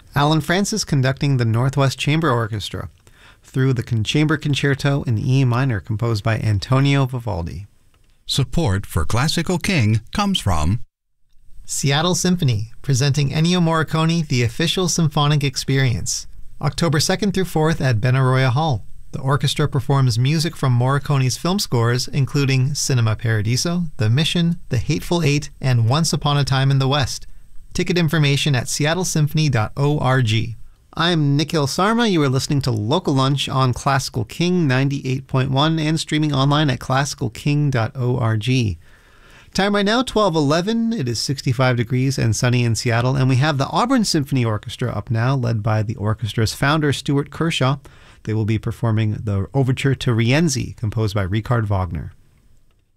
Alan Francis conducting the Northwest Chamber Orchestra through the Chamber Concerto in E minor composed by Antonio Vivaldi. Support for Classical King comes from Seattle Symphony, presenting Ennio Morricone, The Official Symphonic Experience, October 2nd through 4th at Benaroya Hall. The orchestra performs music from Morricone's film scores, including Cinema Paradiso, The Mission, The Hateful Eight, and Once Upon a Time in the West. Ticket information at seattlesymphony.org. I'm Nikhil Sarma. You are listening to Local Lunch on Classical King 98.1 and streaming online at classicalking.org. Time right now, 12:11. It is 65 degrees and sunny in Seattle, and we have the Auburn Symphony Orchestra up now, led by the orchestra's founder, Stuart Kershaw. They will be performing the Overture to Rienzi, composed by Richard Wagner.